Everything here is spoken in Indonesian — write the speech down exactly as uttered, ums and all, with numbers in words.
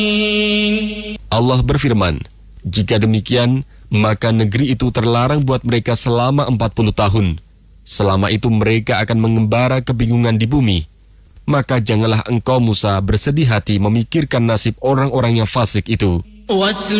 Allah berfirman, jika demikian, maka negeri itu terlarang buat mereka selama empat puluh tahun. Selama itu mereka akan mengembara kebingungan di bumi. Maka janganlah engkau Musa bersedih hati memikirkan nasib orang-orang yang fasik itu.